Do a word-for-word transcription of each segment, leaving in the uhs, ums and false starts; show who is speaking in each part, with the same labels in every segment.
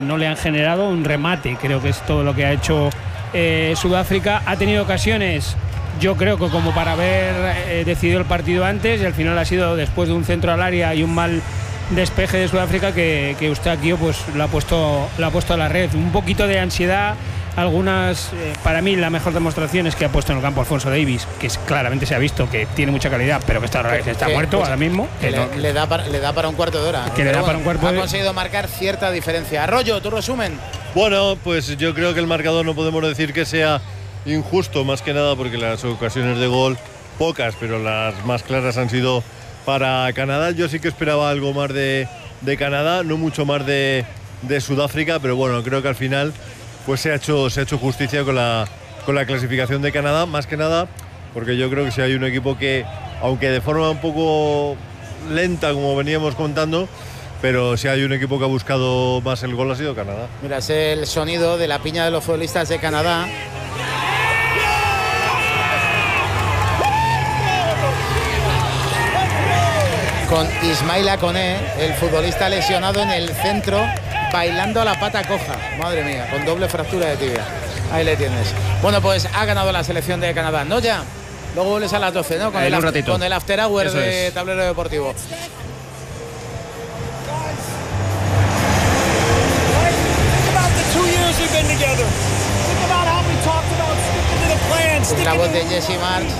Speaker 1: No le han generado un remate, creo que es todo lo que ha hecho eh, Sudáfrica. Ha tenido ocasiones, yo creo que como para haber eh, decidido el partido antes, y al final ha sido después de un centro al área y un mal despeje de Sudáfrica que, que Eustaquio pues lo ha puesto, lo ha puesto a la red. Un poquito de ansiedad. Algunas, eh, para mí la mejor demostración es que ha puesto en el campo Alfonso Davies, que es, claramente se ha visto que tiene mucha calidad, pero que está, que, que está que, muerto pues, ahora mismo.
Speaker 2: Que le, no, le, da para, le da para un cuarto de hora.
Speaker 1: Que le da bueno, para un cuarto
Speaker 2: ha
Speaker 1: de...
Speaker 2: conseguido marcar cierta diferencia. Arroyo, tu resumen.
Speaker 3: Bueno, pues yo creo que el marcador no podemos decir que sea injusto, más que nada porque las ocasiones de gol, pocas, pero las más claras han sido para Canadá. Yo sí que esperaba algo más de, de Canadá, no mucho más de, de Sudáfrica, pero bueno, creo que al final pues se ha hecho, se ha hecho justicia con la, con la clasificación de Canadá, más que nada porque yo creo que si hay un equipo que, aunque de forma un poco lenta como veníamos contando, pero si hay un equipo que ha buscado más el gol ha sido Canadá.
Speaker 2: Mira, es el sonido de la piña de los futbolistas de Canadá. Con Ismaila Koné, el futbolista lesionado en el centro, bailando a la pata coja. Madre mía, con doble fractura de tibia. Ahí le tienes. Bueno, pues ha ganado la selección de Canadá. ¿No ya? Luego vuelves a las doce, ¿no? Con, el, after, con el after hour Eso de es. Tablero Deportivo. La voz de Jesse Marsch.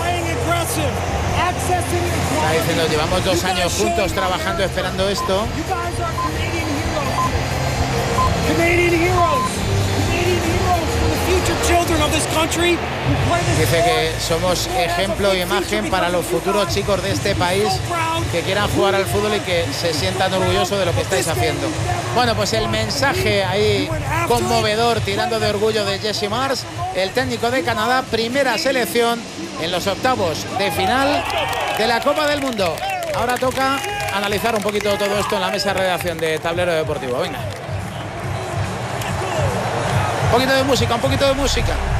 Speaker 2: Está diciendo, llevamos dos años juntos trabajando, esperando esto. Dice que somos ejemplo y imagen para los futuros chicos de este país que quieran jugar al fútbol y que se sientan orgullosos de lo que estáis haciendo. Bueno, pues el mensaje ahí conmovedor, tirando de orgullo de Jesse Marsch, el técnico de Canadá, primera selección en los octavos de final de la Copa del Mundo. Ahora toca analizar un poquito todo esto en la mesa de redacción de Tablero Deportivo. Venga. Un poquito de música, un poquito de música.